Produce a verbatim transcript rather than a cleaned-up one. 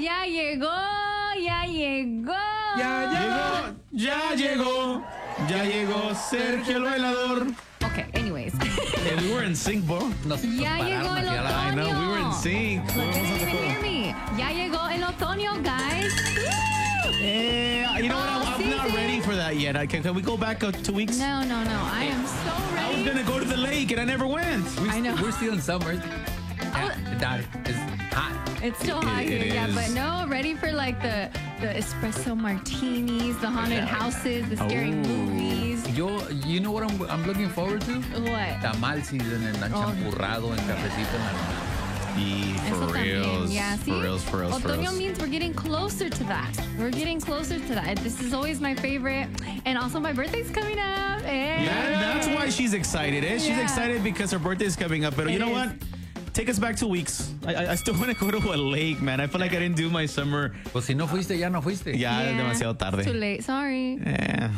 Ya llegó, ya llegó. Ya llegó, ya llegó, ya llegó Sergio el bailador. Okay, anyways. Yeah, we were in sync, bro. Nos Ya llegó el pararon aquí a la- I know, otoño. we were in sync. Look, they didn't even hear me. Ya llegó el otoño, guys. Eh, you know what? I'm, I'm Oh, not season. ready for that yet. I, can, can we go back uh, two weeks? No, no, no. I am so I was ready. gonna go to the lake and I never went. We're, I know. We're still in summer. Yeah, that is hot. It's still hot It- here, it yeah, is. but no, ready for like the the espresso martinis, the haunted houses, the scary Oh. movies. Yo, you know what I'm, I'm looking forward to? What? Tamal season en la Oh. champurrado, en cafecito en la mano. Y Eso for también, reals. yeah, see? For reals, for reals, for Otoño reals. means we're getting closer to that. We're getting closer to that. This is always my favorite. And also my birthday's coming up. Hey. That, that's why she's excited, eh? She's Yeah. excited because her birthday is coming up. But you It know is. what? Take us back two weeks. I, I, I still want to go to a lake, man. I feel like I didn't do my summer. Pues si no fuiste, ya no fuiste. Ya es Yeah, demasiado it's too tarde. late. Sorry. Eh.